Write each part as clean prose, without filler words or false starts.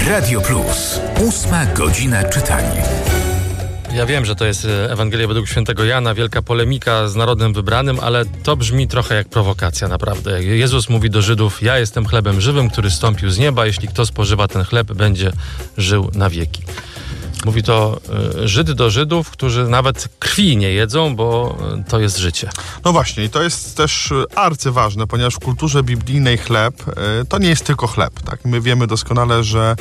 Radio Plus. 8 godzina czytania. Ja wiem, że to jest Ewangelia według świętego Jana, wielka polemika z narodem wybranym, ale to brzmi trochę jak prowokacja, naprawdę. Jezus mówi do Żydów: ja jestem chlebem żywym, który zstąpił z nieba. Jeśli kto spożywa ten chleb, będzie żył na wieki. Mówi to Żyd do Żydów, którzy nawet krwi nie jedzą, bo to jest życie. No właśnie, i to jest też arcyważne, ponieważ w kulturze biblijnej chleb to nie jest tylko chleb. Tak? My wiemy doskonale, że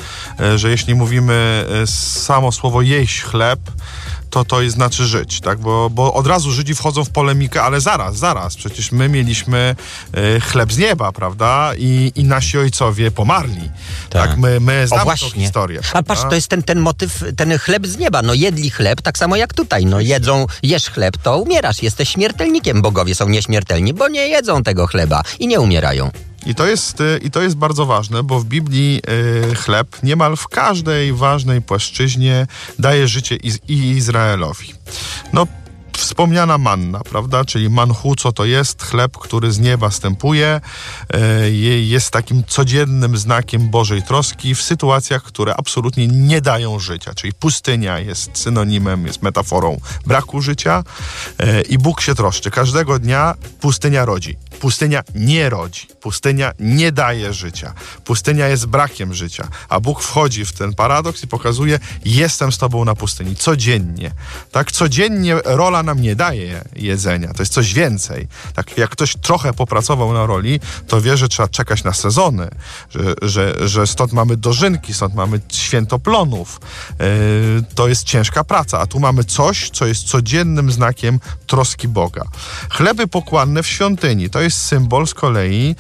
jeśli mówimy samo słowo jeść chleb, to znaczy żyć, tak? Bo od razu Żydzi wchodzą w polemikę, ale zaraz, przecież my mieliśmy chleb z nieba, prawda? I nasi ojcowie pomarli. Tak? My znamy tą historię. A patrz, to jest ten motyw, ten chleb z nieba. No jedli chleb, tak samo jak tutaj. No jesz chleb, to umierasz, jesteś śmiertelnikiem. Bogowie są nieśmiertelni, bo nie jedzą tego chleba i nie umierają. I to jest bardzo ważne, bo w Biblii chleb niemal w każdej ważnej płaszczyźnie daje życie i Izraelowi. No, wspomniana manna, prawda? Czyli manchu, co to jest? Chleb, który z nieba stępuje, jest takim codziennym znakiem Bożej troski w sytuacjach, które absolutnie nie dają życia. Czyli pustynia jest synonimem, jest metaforą braku życia i Bóg się troszczy. Każdego dnia pustynia rodzi. Pustynia nie rodzi. Pustynia nie daje życia. Pustynia jest brakiem życia. A Bóg wchodzi w ten paradoks i pokazuje: jestem z tobą na pustyni. Codziennie. Tak? Codziennie rola nam nie daje jedzenia. To jest coś więcej. Tak, jak ktoś trochę popracował na roli, to wie, że trzeba czekać na sezony. Że stąd mamy dożynki, stąd mamy święto plonów. To jest ciężka praca. A tu mamy coś, co jest codziennym znakiem troski Boga. Chleby pokładne w świątyni. To jest symbol z kolei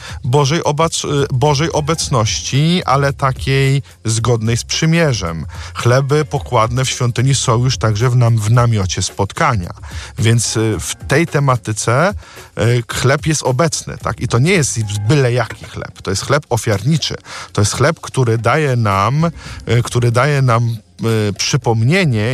Bożej obecności, ale takiej zgodnej z przymierzem. Chleby pokładne w świątyni są już także w namiocie spotkania. Więc w tej tematyce chleb jest obecny, tak? I to nie jest byle jaki chleb. To jest chleb ofiarniczy. To jest chleb, który daje nam przypomnienie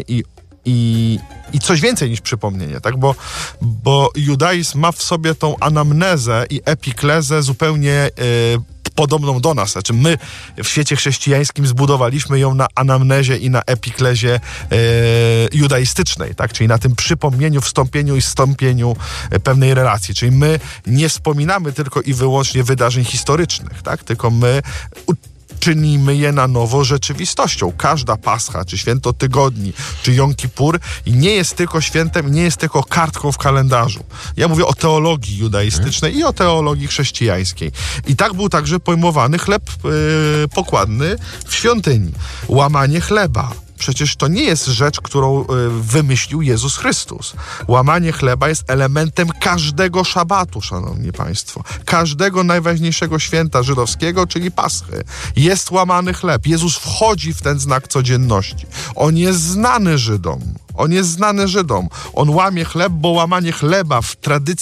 i coś więcej niż przypomnienie, tak? Bo judaizm ma w sobie tą anamnezę i epiklezę zupełnie podobną do nas. Znaczy my w świecie chrześcijańskim zbudowaliśmy ją na anamnezie i na epiklezie judaistycznej, tak? Czyli na tym przypomnieniu, wstąpieniu i zstąpieniu pewnej relacji. Czyli my nie wspominamy tylko i wyłącznie wydarzeń historycznych, tak? Tylko my czynimy je na nowo rzeczywistością. Każda Pascha, czy święto tygodni, czy Jom Kippur nie jest tylko świętem, nie jest tylko kartką w kalendarzu. Ja mówię o teologii judaistycznej i o teologii chrześcijańskiej. I tak był także pojmowany chleb pokładny w świątyni. Łamanie chleba. Przecież to nie jest rzecz, którą wymyślił Jezus Chrystus. Łamanie chleba jest elementem każdego szabatu, szanowni państwo. Każdego najważniejszego święta żydowskiego, czyli Paschy. Jest łamany chleb. Jezus wchodzi w ten znak codzienności. On jest znany Żydom. On łamie chleb, bo łamanie chleba w tradycji